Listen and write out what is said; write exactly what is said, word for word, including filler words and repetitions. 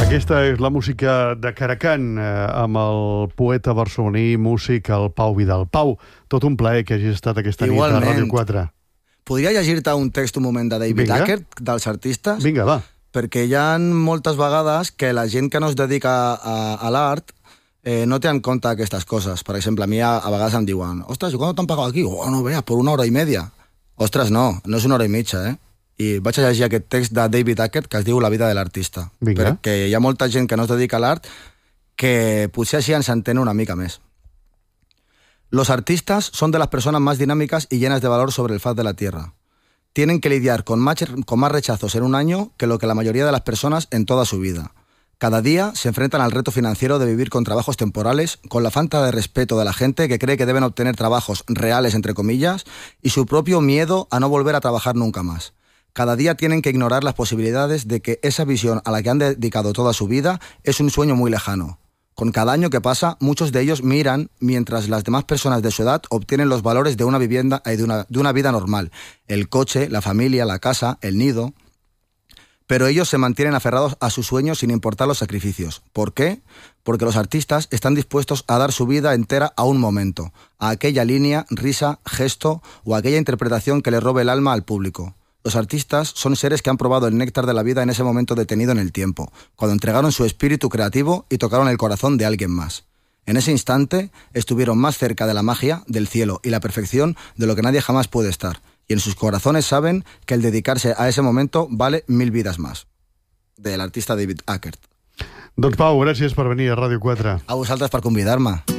Aquesta és la música de Caracan, eh, amb el poeta barceloní, músic, el Pau Vidal. Pau, tot un plaer que hagis estat aquesta Igualment. nit a Ràdio quatre. Podria llegir-te un text un moment de David Vinga. Hackett, dels artistes? Vinga, va. Perquè hi ha moltes vegades que la gent que no es dedica a, a l'art eh, no té en compte aquestes coses. Per exemple, a mi a, a vegades em diuen «Ostres, ¿cuándo t'han pagat aquí?» «Oh, no veas, por una hora y media». Ostres, no, no és una hora i mitja, eh? I vaig a llegir aquest text de David Hackett que es diu La vida de l'artista. Vinga. Perquè hi ha molta gent que no es dedica a l'art que potser així ens entén una mica més. Los artistas son de las personas más dinámicas y llenas de valor sobre el faz de la tierra. Tienen que lidiar con más, con más rechazos en un año que lo que la mayoría de las personas en toda su vida. Cada día se enfrentan al reto financiero de vivir con trabajos temporales, con la falta de respeto de la gente que cree que deben obtener trabajos reales, entre comillas, y su propio miedo a no volver a trabajar nunca más. Cada día tienen que ignorar las posibilidades de que esa visión a la que han dedicado toda su vida es un sueño muy lejano. Con cada año que pasa, muchos de ellos miran mientras las demás personas de su edad obtienen los valores de una vivienda y de una, de una vida normal. El coche, la familia, la casa, el nido. Pero ellos se mantienen aferrados a sus sueños sin importar los sacrificios. ¿Por qué? Porque los artistas están dispuestos a dar su vida entera a un momento, a aquella línea, risa, gesto o aquella interpretación que le robe el alma al público. Los artistas son seres que han probado el néctar de la vida en ese momento detenido en el tiempo, cuando entregaron su espíritu creativo y tocaron el corazón de alguien más. En ese instante estuvieron más cerca de la magia, del cielo y la perfección de lo que nadie jamás puede estar. Y en sus corazones saben que el dedicarse a ese momento vale mil vidas más. Del artista David Hackett. Doncs Pau, gràcies per venir a Ràdio quatre. A vosaltres per convidar-me.